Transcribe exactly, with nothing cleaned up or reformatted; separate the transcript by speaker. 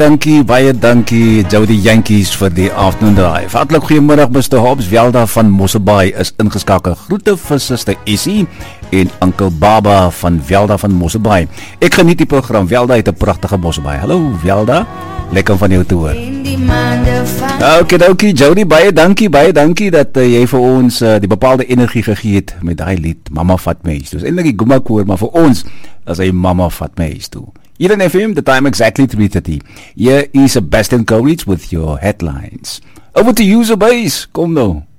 Speaker 1: Dankie, baie dankie Jody Yankees vir die afternoon drive. Hartlik goeiemiddag mister Hobbs, Velda van Mosselbaai is ingeskakel. Groete vir Suster Essie en Uncle Baba van Velda van Mosselbaai. Ek geniet die program. Velda het 'n pragtige Mosselbaai. Hallo Velda, lekker om van jou te hoor. Ok, ok, Jody, baie dankie, baie dankie dat uh, jy vir ons uh, die bepaalde energie gegee het met daai lied Mama Vat My Huis Toe. Dis eintlik die Guma koor, maar vir ons as hy Mama Vat My Huis Toe. Here in F M, the time exactly three thirty. Here is Sebastian Courage with your headlines. Over to you, Zobase. Kom nou.